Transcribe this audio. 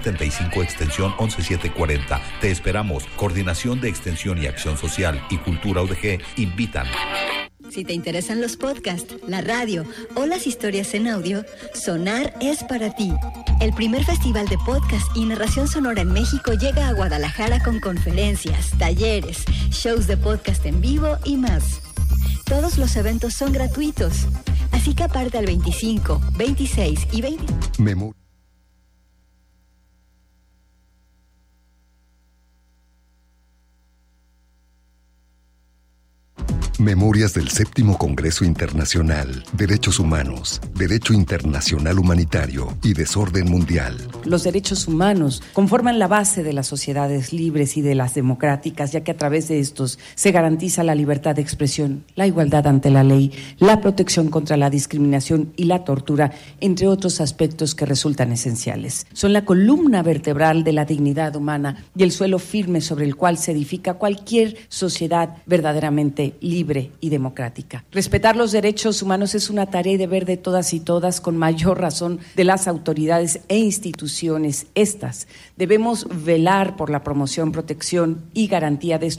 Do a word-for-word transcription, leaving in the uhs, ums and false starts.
setenta y cinco, extensión once mil setecientos cuarenta. Te esperamos. Coordinación de Extensión y Acción Social y Cultura U D G invitan. Si te interesan los podcasts, la radio o las historias en audio, Sonar es para ti. El primer festival de podcast y narración sonora en México llega a Guadalajara con conferencias, talleres, shows de podcast en vivo y más. Todos los eventos son gratuitos, así que aparte al veinticinco, veintiséis y veinte... Memo. Memorias del Séptimo Congreso Internacional, Derechos Humanos, Derecho Internacional Humanitario y Desorden Mundial. Los derechos humanos conforman la base de las sociedades libres y de las democráticas, ya que a través de estos se garantiza la libertad de expresión, la igualdad ante la ley, la protección contra la discriminación y la tortura, entre otros aspectos que resultan esenciales. Son la columna vertebral de la dignidad humana y el suelo firme sobre el cual se edifica cualquier sociedad verdaderamente libre y democrática. Respetar los derechos humanos es una tarea y deber de todas y todas, con mayor razón de las autoridades e instituciones. Estas debemos velar por la promoción, protección y garantía de estos